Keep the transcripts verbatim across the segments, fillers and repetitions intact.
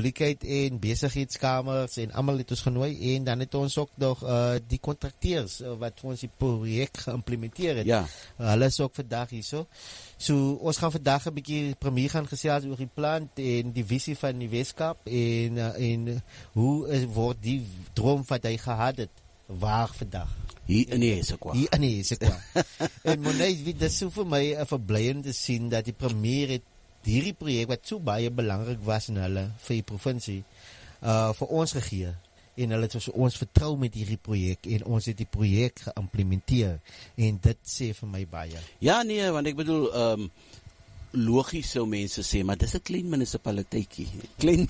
moeilikheid en besigheidskamers en almal het ons genooi en dan het ons ook nog uh, die kontrakteurs uh, wat vir ons die projek geïmplementeer het. Ja. Uh, hulle is ook vandag hier so. So ons gaan vandag 'n bietjie premier gaan gesels oor die plan en die visie van die Weskaap en uh, en hoe is, word die droom wat hy gehad het waar vandag. Hier in die Esekwa. Hier in die Esekwa. En Monet, dit is so vir my 'n verblyend te sien dat die premier het hierdie projek wat so baie belangrik was in hulle vir die provinsie uh vir ons gegee en hulle het ons vertrou met hierdie projek en ons het die projek geïmplementeer en dit sê vir my baie. Ja nee, want ek bedoel ehm um, logies sou mense sê, maar dis 'n klein munisipaliteitjie. Klein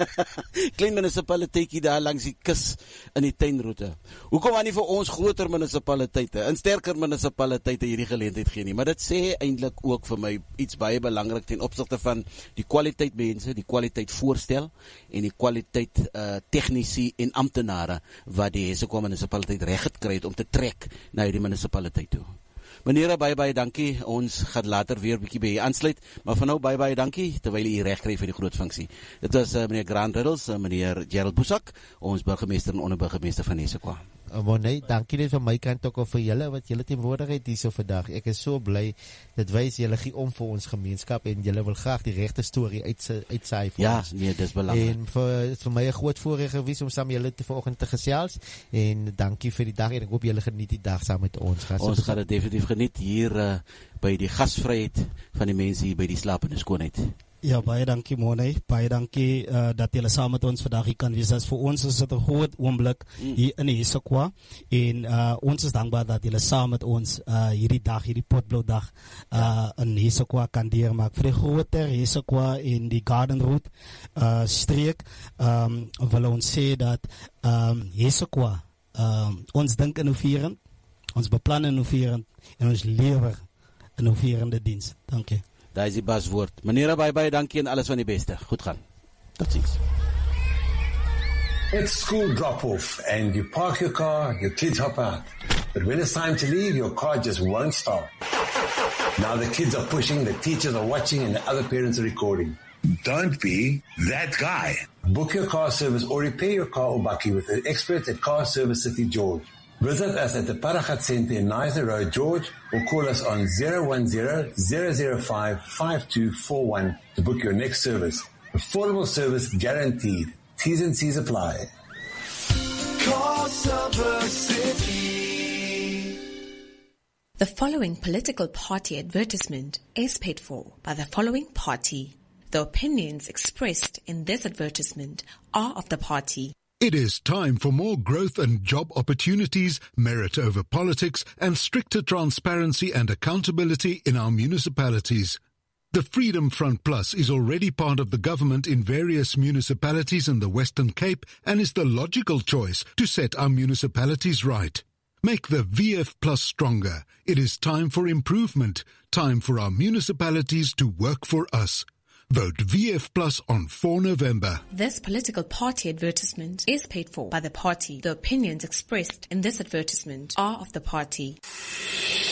klein munisipaliteitjie daar langs die kus in die tuinroete. Hoekom aan nie vir ons groter munisipaliteite en sterker munisipaliteite hierdie geleentheid gee nie? Maar dit sê eintlik ook vir my iets baie belangrik ten opsigte van die kwaliteit mense, die kwaliteit voorstel en die kwaliteit uh, tegnisi en amptenare wat die Esekwa munisipaliteit reg gekry het om te trek na hierdie munisipaliteit toe. Meneer, baie baie dankie. Ons gaan later weer 'n bietjie by u aansluit, maar vir nou baie baie dankie terwyl u reg kry vir die groot funksie. Dit was uh, meneer Grant Riddles, uh, meneer Gerald Boesak, ons burgemeester en onderburgemeester van Esekwa. Monet, dankie net van my kant ook vir julle wat julle teenwoordigheid hierso vandag. Ek is so bly dit wys julle gee om vir ons gemeenskap en julle wil graag die regte storie uitsaai vir ja, ons. Ja, nee, dis belangrik. En vir vir my 'n groot voorreg gewees om saam julle te vanoggend te gesels en dankie vir die dag en ek hoop julle geniet die dag saam met ons. Gas ons gaan dit definitief geniet hier uh, by die gasvryheid van die mense hier by die slapende skoonheid. Ja, baie dankie Monet, baie dankie uh, dat julle saam met ons vandag hier kan wees. As vir ons is dit 'n groot oomblik hier in Esekwa en uh, ons is dankbaar dat julle saam met ons uh, hierdie dag, hierdie potblou dag uh, ja. in Esekwa kan deurmaak. Vir die groter Esekwa en die Garden Route uh, streek um, wil ons sê dat um, Esekwa um, ons dink innoverend, ons beplan innoverend en ons lewer innoverende diens. Dankie. Daar is die baswoord. Meneer, baie baie dankie en alles van die beste. Goed gaan. Totsiens. It's school drop-off and you park your car, your kids hop out. But when it's time to leave, your car just won't start. Now the kids are pushing, the teachers are watching, and the other parents are recording. Don't be that guy. Book your car service or repair your car or bakkie with the experts at Car Service City George. Visit us at the Paragat Centre in Nizer Road, George, or call us on zero one zero, zero zero five, five two four one to book your next service. Affordable service guaranteed. T's and C's apply. Car Service City. The following political party advertisement is paid for by the following party. The opinions expressed in this advertisement are of the party. It is time for more growth and job opportunities, merit over politics, and stricter transparency and accountability in our municipalities. The Freedom Front Plus is already part of the government in various municipalities in the Western Cape and is the logical choice to set our municipalities right. Make the V F Plus stronger. It is time for improvement, time for our municipalities to work for us. Vote V F Plus on four November. This political party advertisement is paid for by the party. The opinions expressed in this advertisement are of the party.